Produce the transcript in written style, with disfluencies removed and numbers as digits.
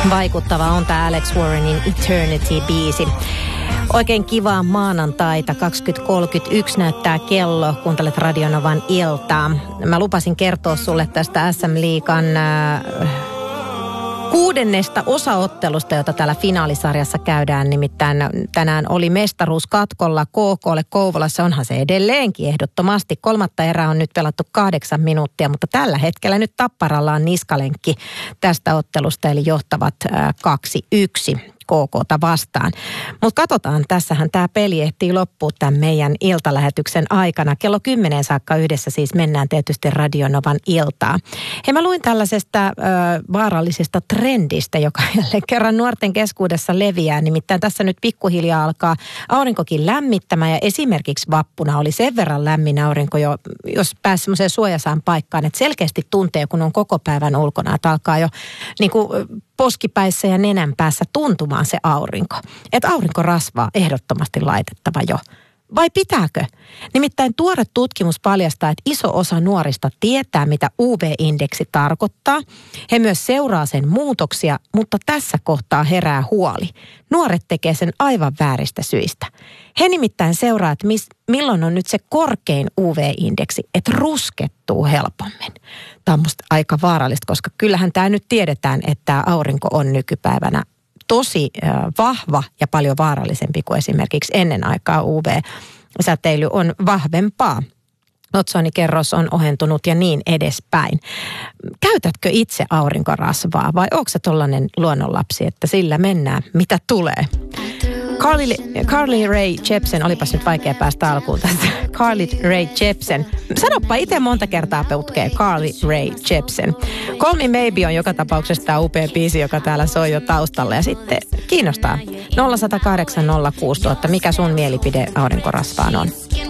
Vaikuttava on tämä Alex Warrenin Eternity-biisi. Oikein kivaa maanantaita, 20.31 näyttää kello, kuuntelet Radio Novan iltaa. Mä lupasin kertoa sulle tästä SM-liigan 6. osaottelusta, jota täällä finaalisarjassa käydään. Nimittäin tänään oli mestaruus katkolla KK:lle Kouvolassa. Onhan se edelleenkin ehdottomasti. 3. erää on nyt pelattu 8 minuuttia, mutta tällä hetkellä nyt Tapparalla on niskalenkki tästä ottelusta, eli johtavat 2-1. KK:ta vastaan. Mutta katsotaan, tässähän tämä peli ehtii loppua tämän meidän iltalähetyksen aikana. Kello 10 saakka yhdessä siis mennään tietysti Radio Novan iltaa. Hei, mä luin tällaisesta vaarallisesta trendistä, joka jälleen kerran nuorten keskuudessa leviää. Nimittäin tässä nyt pikkuhiljaa alkaa aurinkokin lämmittämään ja esimerkiksi vappuna oli sen verran lämmin aurinko jo, jos pääsi semmoiseen suojasaan paikkaan, että selkeästi tuntee, kun on koko päivän ulkona, että alkaa jo niin kuin poskipäissä ja nenän päässä tuntumaan se aurinko. Että aurinkorasvaa ehdottomasti laitettava jo. Vai pitääkö? Nimittäin tuore tutkimus paljastaa, että iso osa nuorista tietää, mitä UV-indeksi tarkoittaa. He myös seuraa sen muutoksia, mutta tässä kohtaa herää huoli. Nuoret tekee sen aivan vääristä syistä. He nimittäin seuraa, että milloin on nyt se korkein UV-indeksi, että ruskettuu helpommin. Tämä on musta aika vaarallista, koska kyllähän tämä nyt tiedetään, että tämä aurinko on nykypäivänä tosi vahva ja paljon vaarallisempi kuin esimerkiksi ennen aikaa UV-säteily on vahvempaa. Otsonikerros on ohentunut ja niin edespäin. Käytätkö itse aurinkorasvaa vai onko se tollainen luonnonlapsi, että sillä mennään mitä tulee? Carly Rae Jepsen, olipas nyt vaikea päästä alkuun tästä. Carly Rae Jepsen. Sanoppa itse monta kertaa putkeen Carly Rae Jepsen. Call Me Maybe on joka tapauksessa tämä upea biisi, joka täällä soi jo taustalla. Ja sitten kiinnostaa 0806000, mikä sun mielipide aurinkorasvaan on?